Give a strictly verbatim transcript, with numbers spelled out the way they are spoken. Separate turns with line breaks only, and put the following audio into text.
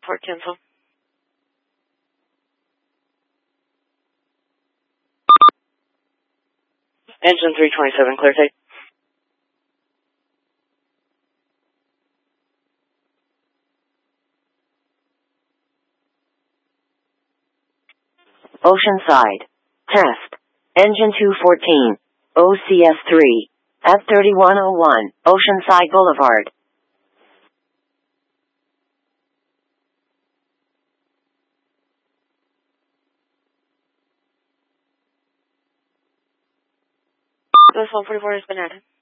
report cancel. Engine three twenty-seven, clear take.
Oceanside. Test. Engine two fourteen. O C S three. F thirty-one oh one, Oceanside Boulevard.
This one forty-four has been added.